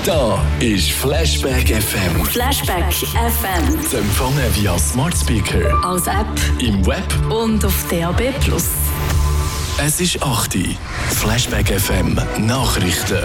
Da ist Flashback FM. Flashback FM. Zu empfangen via Smart Speaker, Als App im Web. und auf DAB+. Es ist 8 Uhr. Flashback FM Nachrichten.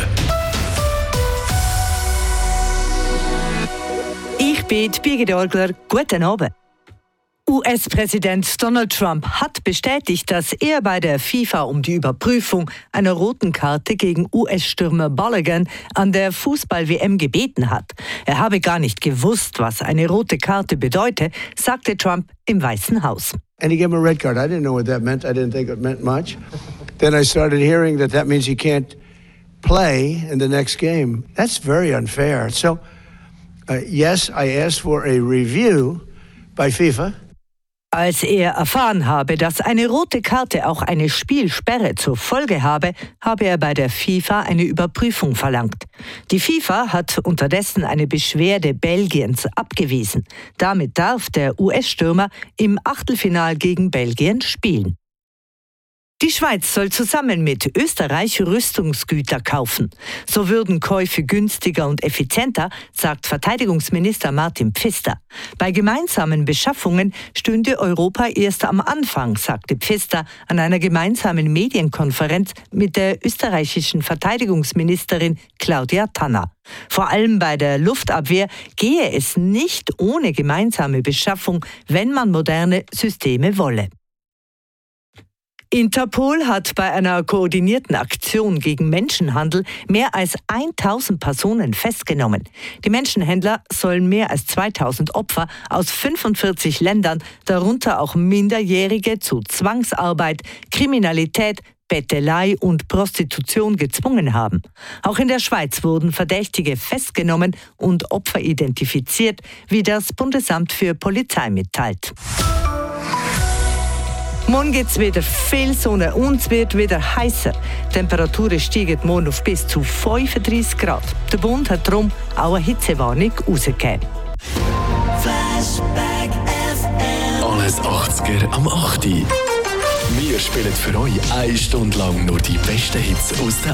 Ich bin Birgit Orgler. Guten Abend. US-Präsident Donald Trump hat bestätigt, dass er bei der FIFA um die Überprüfung einer roten Karte gegen US-Stürmer Balogun an der Fußball-WM gebeten hat. Er habe gar nicht gewusst, was eine rote Karte bedeute, sagte Trump im Weißen Haus. And he gave him a red card. I didn't know what that meant. I didn't think it meant much. Then I started hearing that means he can't play in the next game. That's very unfair. So, yes, I asked for a review by FIFA. Als er erfahren habe, dass eine rote Karte auch eine Spielsperre zur Folge habe, habe er bei der FIFA eine Überprüfung verlangt. Die FIFA hat unterdessen eine Beschwerde Belgiens abgewiesen. Damit darf der US-Stürmer im Achtelfinal gegen Belgien spielen. Die Schweiz soll zusammen mit Österreich Rüstungsgüter kaufen. So würden Käufe günstiger und effizienter, sagt Verteidigungsminister Martin Pfister. Bei gemeinsamen Beschaffungen stünde Europa erst am Anfang, sagte Pfister an einer gemeinsamen Medienkonferenz mit der österreichischen Verteidigungsministerin Claudia Tanner. Vor allem bei der Luftabwehr gehe es nicht ohne gemeinsame Beschaffung, wenn man moderne Systeme wolle. Interpol hat bei einer koordinierten Aktion gegen Menschenhandel mehr als 1000 Personen festgenommen. Die Menschenhändler sollen mehr als 2000 Opfer aus 45 Ländern, darunter auch Minderjährige, zu Zwangsarbeit, Kriminalität, Bettelei und Prostitution gezwungen haben. Auch in der Schweiz wurden Verdächtige festgenommen und Opfer identifiziert, wie das Bundesamt für Polizei mitteilt. Morgen gibt es wieder viel Sonne und es wird wieder heißer. Die Temperaturen steigen morgen auf bis zu 35 Grad. Der Bund hat darum auch eine Hitzewarnung herausgegeben. Alles 80er am 8 Uhr. Wir spielen für euch 1 Stunde lang nur die besten Hits aus der